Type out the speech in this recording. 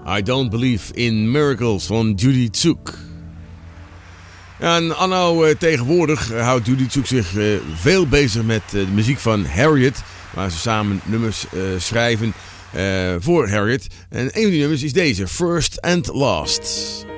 I Don't Believe in Miracles van Judy Tsook. En anno tegenwoordig houdt Judy Tsook zich veel bezig met de muziek van Harriet, waar ze samen nummers schrijven voor Harriet. En een van die nummers is deze, First and Last.